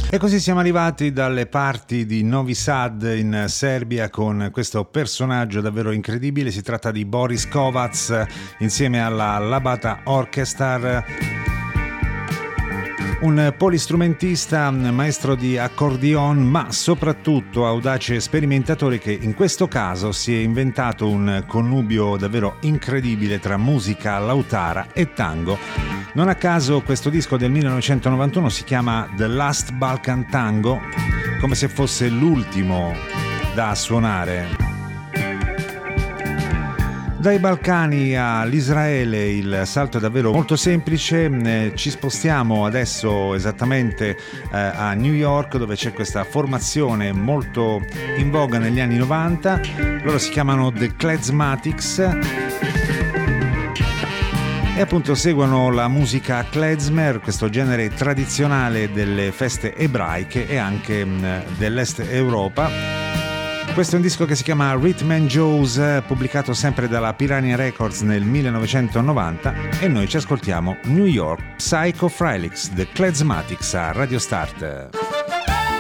E così siamo arrivati dalle parti di Novi Sad in Serbia con questo personaggio davvero incredibile. Si tratta di Boris Kovacs insieme alla Labata Orchestra, un polistrumentista, maestro di accordion, ma soprattutto audace sperimentatore che in questo caso si è inventato un connubio davvero incredibile tra musica lautara e tango. Non a caso questo disco del 1991 si chiama The Last Balkan Tango, come se fosse l'ultimo da suonare. Dai Balcani all'Israele il salto è davvero molto semplice. Ci spostiamo adesso esattamente a New York, dove c'è questa formazione molto in voga negli anni 90. Loro si chiamano The Klezmatics e appunto seguono la musica klezmer, questo genere tradizionale delle feste ebraiche e anche dell'est Europa. Questo è un disco che si chiama Rhythm and Jaws, pubblicato sempre dalla Piranha Records nel 1990, e noi ci ascoltiamo New York Psycho Frelix, The Klezmatics a Radio Start.